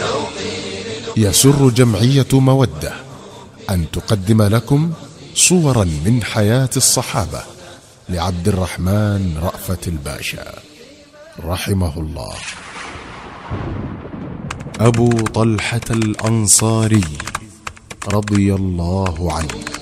يسر جمعية مودة أن تقدم لكم صورا من حياة الصحابة لعبد الرحمن رأفت الباشا رحمه الله. أبو طلحة الأنصاري رضي الله عنه.